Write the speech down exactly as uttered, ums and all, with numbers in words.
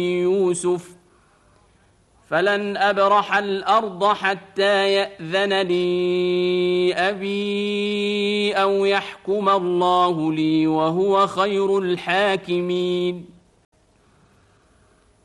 يوسف فلن أبرح الأرض حتى يأذن لي أبي أو يحكم الله لي وهو خير الحاكمين.